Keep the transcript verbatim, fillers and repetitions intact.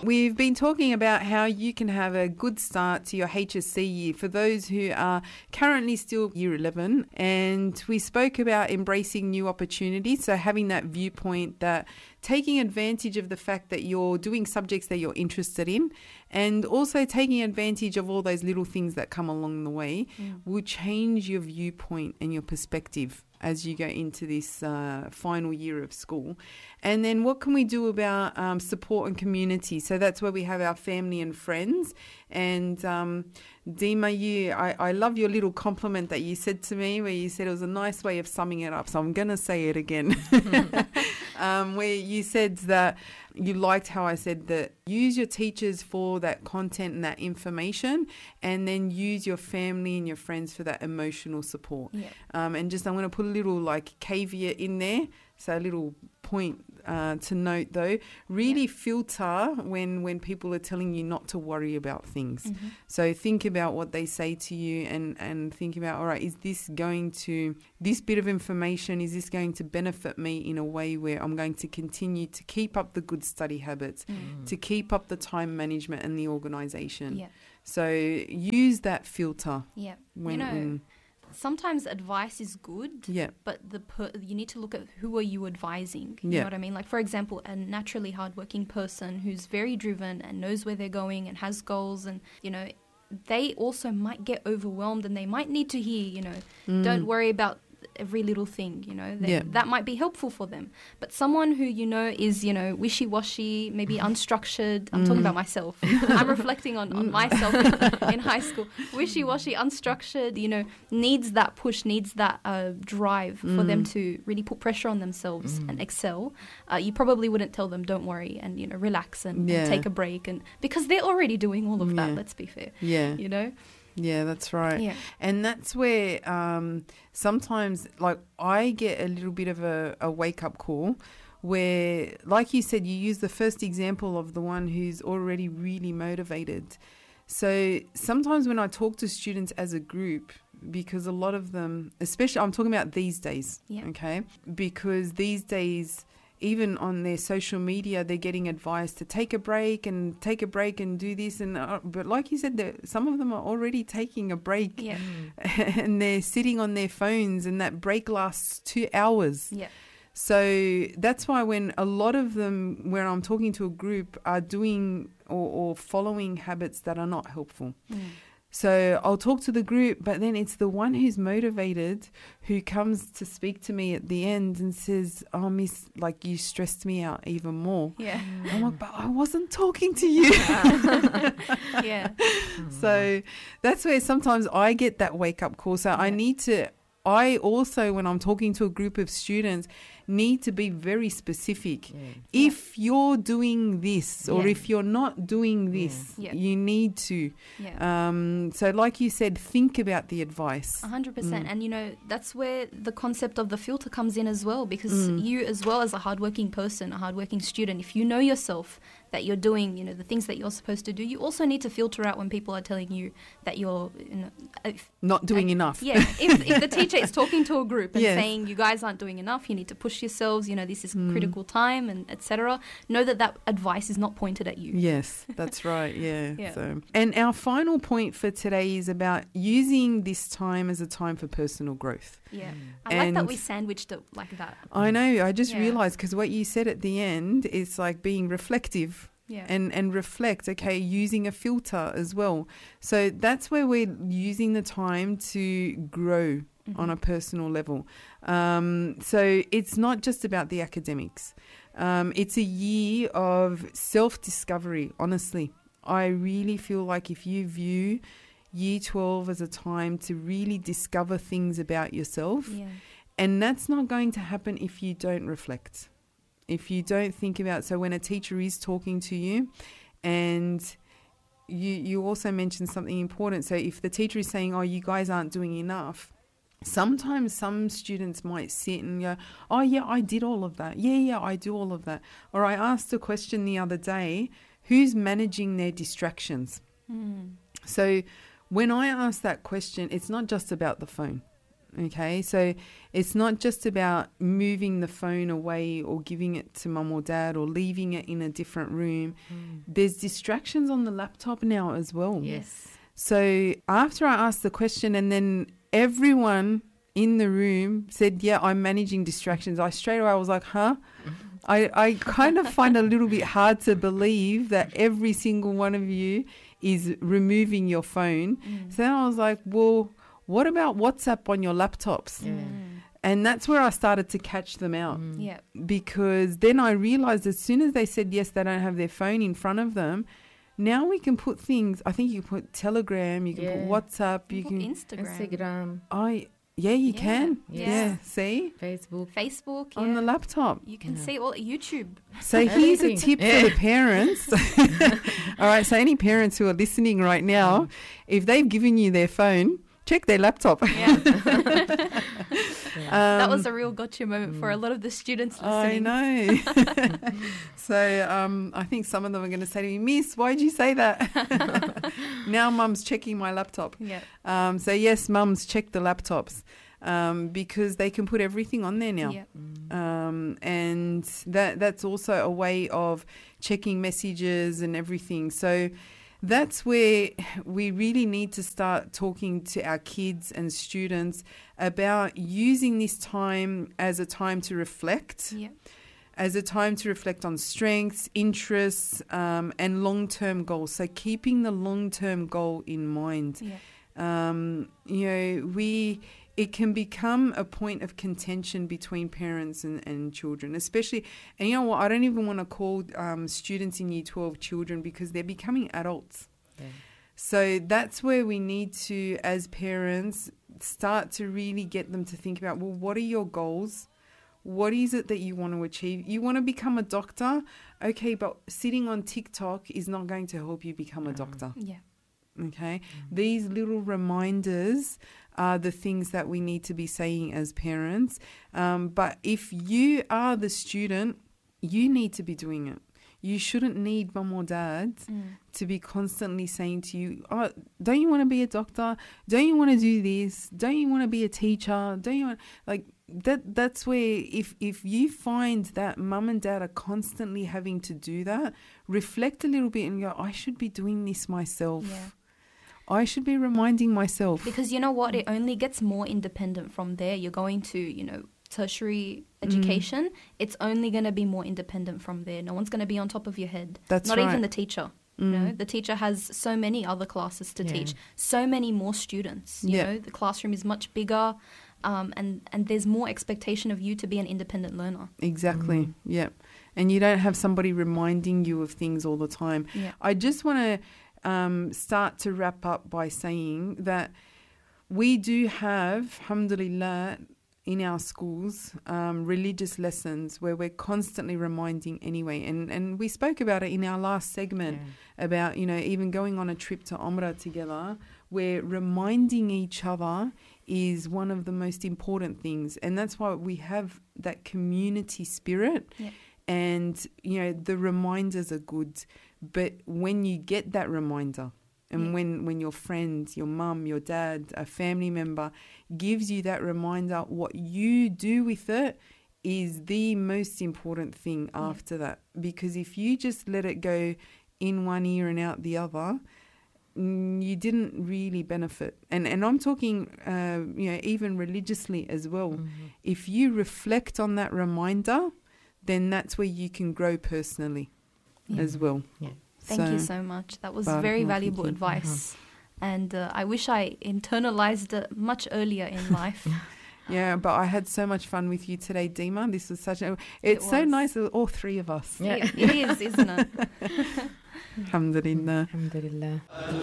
we've been talking about how you can have a good start to your H S C year for those who are currently still year eleven. And we spoke about embracing new opportunities. So having that viewpoint that taking advantage of the fact that you're doing subjects that you're interested in, and also taking advantage of all those little things that come along the way mm. will change your viewpoint and your perspective as you go into this uh, final year of school. And then what can we do about um, support and community? So that's where we have our family and friends. And um, Dima, you, I, I love your little compliment that you said to me where you said it was a nice way of summing it up. So I'm going to say it again. um, where you said that you liked how I said that use your teachers for that content and that information, and then use your family and your friends for that emotional support. Yeah. Um, and just I'm going to put a little like caveat in there. So a little point uh, to note though, really yeah. filter when, when people are telling you not to worry about things. Mm-hmm. So think about what they say to you and, and think about, all right, is this going to, this bit of information, is this going to benefit me in a way where I'm going to continue to keep up the good study habits, mm. to keep up the time management and the organisation. Yeah. So use that filter. Yeah. When, you know, when, sometimes advice is good, yeah. but the per- you need to look at who are you advising. You yeah. know what I mean? Like, for example, a naturally hardworking person who's very driven and knows where they're going and has goals, and, you know, they also might get overwhelmed and they might need to hear, you know, mm. don't worry about every little thing, you know, they, yeah. that might be helpful for them. But someone who, you know, is, you know, wishy-washy, maybe unstructured, I'm mm. talking about myself. I'm reflecting on, on myself in, in high school. Wishy-washy, unstructured, you know, needs that push, needs that uh, drive mm. for them to really put pressure on themselves mm. and excel. Uh, you probably wouldn't tell them, don't worry, and, you know, relax and, yeah. and take a break, and because they're already doing all of yeah. that, let's be fair. Yeah. You know? Yeah, that's right. Yeah. And that's where um, sometimes, like, I get a little bit of a, a wake-up call where, like you said, you use the first example of the one who's already really motivated. So sometimes when I talk to students as a group, because a lot of them, especially I'm talking about these days, yeah. okay, because these days, even on their social media, they're getting advice to take a break and take a break and do this. And uh, but like you said, some of them are already taking a break yeah. and they're sitting on their phones, and that break lasts two hours. Yeah. So that's why when a lot of them, where I'm talking to a group, are doing or, or following habits that are not helpful. Mm. So I'll talk to the group, but then it's the one who's motivated who comes to speak to me at the end and says, oh, miss, like, you stressed me out even more. Yeah. I'm like, but I wasn't talking to you. yeah. So that's where sometimes I get that wake-up call. So yeah. I need to, I also, when I'm talking to a group of students, need to be very specific. Yeah. If yeah. you're doing this or yeah. if you're not doing this, yeah. you need to. Yeah. Um, so like you said, think about the advice. one hundred percent. Mm. And, you know, that's where the concept of the filter comes in as well, because mm. you, as well as a hardworking person, a hardworking student, if you know yourself that you're doing, you know, the things that you're supposed to do, you also need to filter out when people are telling you that you're, you know, if, not doing uh, enough. Yeah. if, if the teacher is talking to a group and yes. saying you guys aren't doing enough, you need to push yourselves, you know, this is mm. critical time, and et cetera. Know that that advice is not pointed at you. Yes, that's right. Yeah. yeah. So, and our final point for today is about using this time as a time for personal growth. Yeah. Mm. I and like that we sandwiched it like that. I know. I just yeah. realized, because what you said at the end is like being reflective. Yeah. And and reflect, okay, using a filter as well. So that's where we're using the time to grow mm-hmm. on a personal level. Um, so it's not just about the academics. Um, it's a year of self-discovery, honestly. I really feel like if you view year twelve as a time to really discover things about yourself, yeah. and that's not going to happen if you don't reflect. If you don't think about, so when a teacher is talking to you, and you you also mentioned something important. So if the teacher is saying, oh, you guys aren't doing enough, sometimes some students might sit and go, oh, yeah, I did all of that. Yeah, yeah, I do all of that. Or I asked a question the other day, who's managing their distractions? Mm. So when I ask that question, it's not just about the phone. Okay, so it's not just about moving the phone away or giving it to mum or dad or leaving it in a different room. Mm. There's distractions on the laptop now as well. Yes. So after I asked the question and then everyone in the room said, yeah, I'm managing distractions, I straight away I was like, huh? I, I kind of find it a little bit hard to believe that every single one of you is removing your phone. Mm. So then I was like, well, what about WhatsApp on your laptops? Yeah. And that's where I started to catch them out. Mm. Yeah. Because then I realized as soon as they said, yes, they don't have their phone in front of them, now we can put things, I think you can put Telegram, you can yeah. put WhatsApp, you, you can... Instagram. Instagram. I, yeah, you yeah. can. Yes. Yeah, see? Facebook. Facebook, yeah. On the laptop. You can yeah. see all YouTube. So here's a tip yeah. for the parents. All right, so any parents who are listening right now, if they've given you their phone, check their laptop. Yeah. yeah. Um, that was a real gotcha moment mm. for a lot of the students listening. I know. So um, I think some of them are going to say to me, Miss, why did you say that? Now mum's checking my laptop. Yeah. Um, so yes, mums check the laptops um, because they can put everything on there now. Yeah. Mm. Um, and that that's also a way of checking messages and everything. So that's where we really need to start talking to our kids and students about using this time as a time to reflect, yeah. as a time to reflect on strengths, interests, um, and long-term goals. So keeping the long-term goal in mind. Yeah. Um, you know, we... It can become a point of contention between parents and, and children, especially, and you know what, I don't even want to call um, students in year twelve children because they're becoming adults. Yeah. So that's where we need to, as parents, start to really get them to think about, well, what are your goals? What is it that you want to achieve? You want to become a doctor? Okay, but sitting on TikTok is not going to help you become a doctor. Yeah. Okay, mm-hmm. These little reminders are the things that we need to be saying as parents. Um, but if you are the student, you need to be doing it. You shouldn't need mum or dad mm. to be constantly saying to you, oh, don't you want to be a doctor? Don't you want to do this? Don't you want to be a teacher? Don't you want, like, that? That's where if, if you find that mum and dad are constantly having to do that, reflect a little bit and go, I should be doing this myself. Yeah. I should be reminding myself. Because you know what? It only gets more independent from there. You're going to, you know, tertiary education. Mm. It's only going to be more independent from there. No one's going to be on top of your head. That's Not right. even the teacher. Mm. You know, the teacher has so many other classes to yeah. teach, so many more students. You yeah. know, the classroom is much bigger, um, and, and there's more expectation of you to be an independent learner. Exactly. Mm. Yeah. And you don't have somebody reminding you of things all the time. Yeah. I just want to Um, start to wrap up by saying that we do have, alhamdulillah, in our schools, um, religious lessons where we're constantly reminding anyway. And, and we spoke about it in our last segment yeah. about, you know, even going on a trip to Umrah together, where reminding each other is one of the most important things. And that's why we have that community spirit. Yeah. And, you know, the reminders are good. But when you get that reminder and yeah. when, when your friend, your mum, your dad, a family member gives you that reminder, what you do with it is the most important thing yeah. after that. Because if you just let it go in one ear and out the other, you didn't really benefit. And and I'm talking, uh, you know, even religiously as well. Mm-hmm. If you reflect on that reminder, then that's where you can grow personally yeah. as well. Yeah. Thank so, you so much. That was very valuable advice. Uh-huh. And uh, I wish I internalized it much earlier in life. Yeah, but I had so much fun with you today, Dima. This was such a... It's it so nice, all three of us. Yeah. It, it is, isn't it? Alhamdulillah. Alhamdulillah.